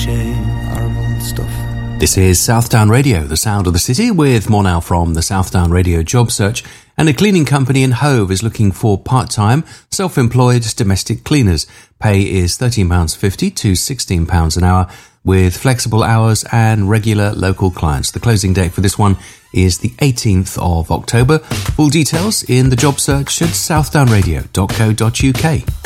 cliche, horrible stuff. This is Southdown Radio, the sound of the city, with more now from the Southdown Radio job search. And a cleaning company in Hove is looking for part-time, self-employed domestic cleaners. Pay is £13.50 to £16 an hour, with flexible hours and regular local clients. The closing date for this one is the 18th of October. Full details in the job search at southdownradio.co.uk.